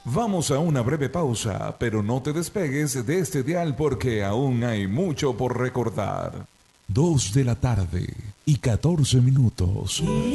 Vamos a una breve pausa, pero no te despegues de este dial porque aún hay mucho por recordar. 2 de la tarde y 14 minutos.